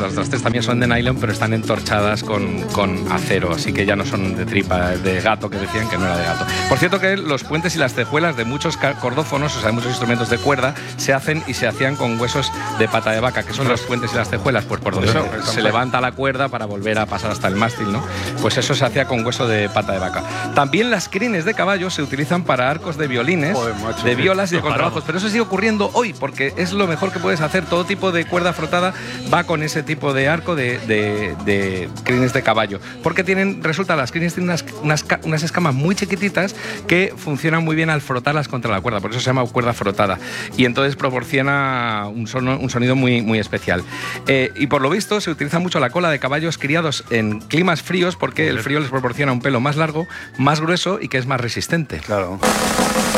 Las otras 3 también son de nylon, pero están entorchadas con acero, así que ya no son de tripa, de gato, que decían que no era de gato. Por cierto que los puentes y las cejuelas de muchos cordófonos, o sea, de muchos instrumentos de cuerda, se hacen y se hacían con huesos de pata de vaca. ¿Qué son los puentes y las cejuelas? Pues por donde se levanta la cuerda para volver a pasar hasta el mástil, ¿no? Pues eso se hacía con hueso de pata de vaca. También las crines de caballo se utilizan para arcos de violines, de violas y de contrabajos, pero eso sigue ocurriendo hoy porque es lo mejor que puedes hacer. Todo tipo de cuerda frotada va con ese tipo de arco de crines de caballo, porque las crines tienen unas escamas muy chiquititas que funcionan muy bien al frotarlas contra la cuerda, por eso se llama cuerda frotada, y entonces proporciona un sonido muy, muy especial. Y por lo visto se utiliza mucho la cola de caballos criados en climas fríos porque el frío les proporciona un pelo más largo, más grueso y que es más resistente. Claro.